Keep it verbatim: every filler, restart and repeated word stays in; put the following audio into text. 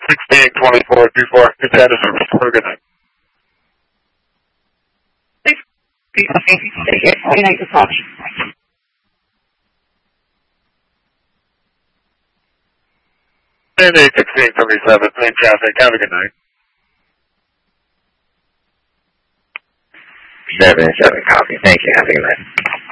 sixteen twenty-four two four. Good status. Have a good night. Good night, good talk. And eight sixteen seventy-seven. Same traffic. Have a good night. seven seven copy. Thank you. Have a good night.